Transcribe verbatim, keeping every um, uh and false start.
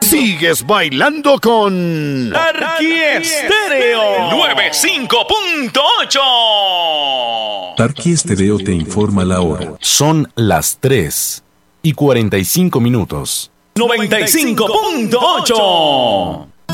Sigues bailando con Tarqui Estéreo noventa y cinco punto ocho. Tarqui Estéreo te informa la hora. Son las tres y cuarenta y cinco minutos. noventa y cinco punto ocho.